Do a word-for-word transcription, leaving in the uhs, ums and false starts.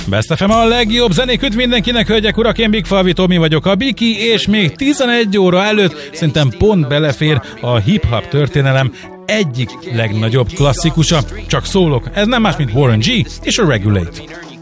Best ef em a legjobb zenék mindenkinek, hölgyek, urak, én Big Falvi Tomi vagyok, a Biki, és még tizenegy óra előtt szerintem pont belefér a hip-hop történelem egyik legnagyobb klasszikusa. Csak szólok, ez nem más, mint Warren G és a Regulate.